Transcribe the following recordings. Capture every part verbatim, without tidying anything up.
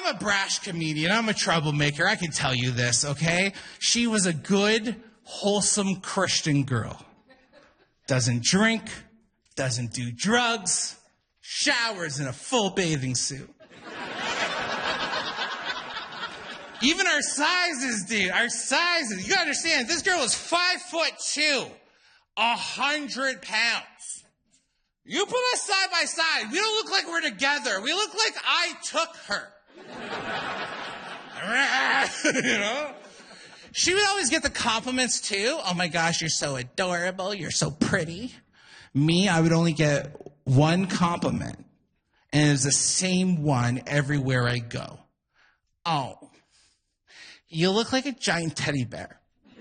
I'm a brash comedian. I'm a troublemaker. I can tell you this, okay? She was a good, wholesome Christian girl. Doesn't drink, doesn't do drugs, showers in a full bathing suit. Even our sizes, dude, our sizes. You gotta understand, this girl was five foot two, a hundred pounds. You put us side by side, we don't look like we're together. We look like I took her. You know? She would always get the compliments too. Oh my gosh, you're so adorable. You're so pretty. Me, I would only get one compliment. And it was the same one everywhere I go. Oh, you look like a giant teddy bear.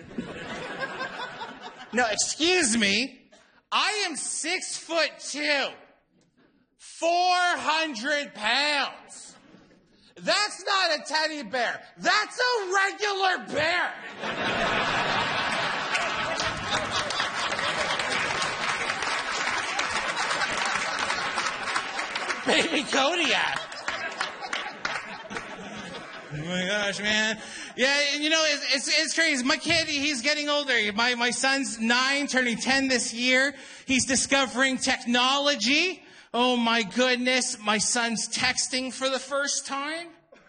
No, excuse me. I am six foot two, four hundred pounds. That's not a teddy bear. That's a regular bear. Baby Kodiak. Oh my gosh, man. Yeah, and you know, it's, it's, it's crazy. My kid, he's getting older. My, my son's nine, turning ten this year. He's discovering technology. Oh my goodness, my son's texting for the first time.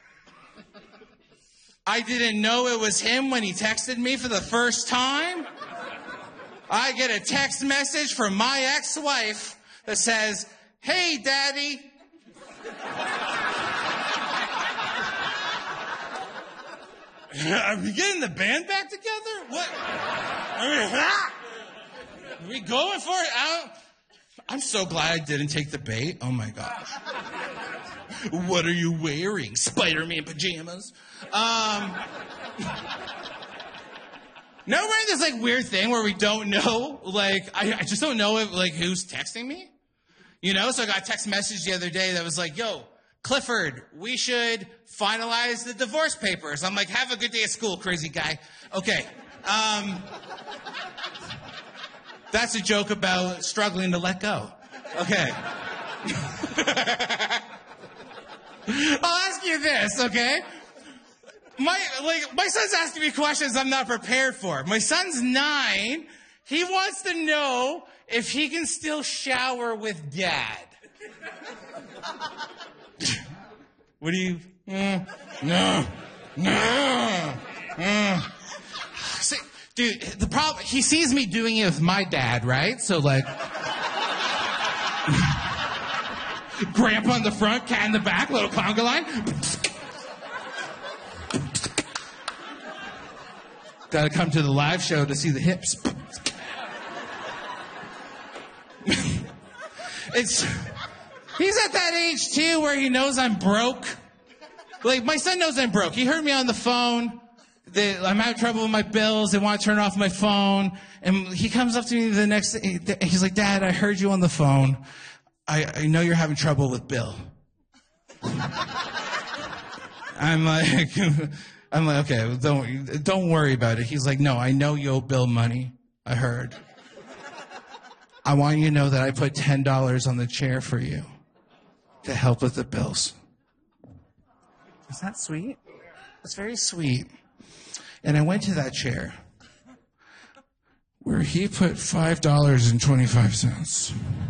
I didn't know it was him when he texted me for the first time. I get a text message from my ex-wife that says, "Hey, Daddy." Are we getting the band back together? What? Are we going for it? I I'm so glad I didn't take the bait. Oh my gosh. What are you wearing? Spider-Man pajamas? Um, no, we're in this like weird thing where we don't know, like, I, I just don't know if, like, who's texting me. You know, so I got a text message the other day that was like, "Yo, Clifford, we should finalize the divorce papers." I'm like, "Have a good day at school, crazy guy." Okay. Um, that's a joke about struggling to let go. Okay. I'll ask you this, okay? My, like, my son's asking me questions I'm not prepared for. My son's nine. He wants to know if he can still shower with Dad. What do you... Mm, no. No. Mm. See, dude, the problem... He sees me doing it with my dad, right? So, like... Grandpa in the front, cat in the back, little conga line. Gotta come to the live show to see the hips. It's... He's at that age, too, where he knows I'm broke. Like, my son knows I'm broke. He heard me on the phone. They, I'm having trouble with my bills. They want to turn off my phone. And he comes up to me the next day. He's like, "Dad, I heard you on the phone. I, I know you're having trouble with Bill." I'm like, I'm like, okay, well, don't, don't worry about it. He's like, "No, I know you owe Bill money. I heard. I want you to know that I put ten dollars on the chair for you to help with the bills." Is that sweet? That's very sweet. And I went to that chair where he put five dollars and twenty-five cents.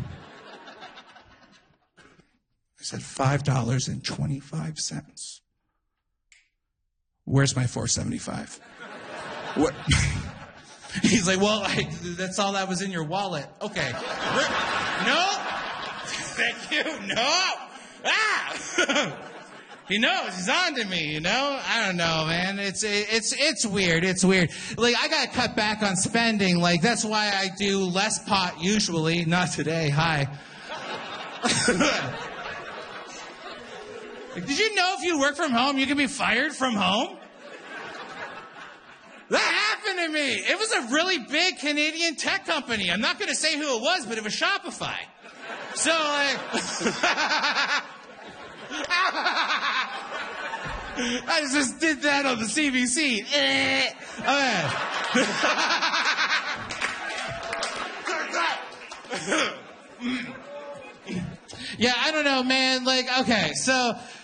I said, five dollars and twenty-five cents. Where's my four seventy-five? What? He's like, "Well, I, that's all that was in your wallet." Okay. No. Thank you. No. Ah. He knows. He's on to me, you know? I don't know, man. It's it's it's weird. It's weird. Like, I got to cut back on spending. Like, that's why I do less pot usually. Not today. Hi. Like, did you know if you work from home, you can be fired from home? That happened to me. It was a really big Canadian tech company. I'm not going to say who it was, but it was Shopify. So, like... I just did that on the C B C. Okay. Yeah, I don't know, man. Like, okay, so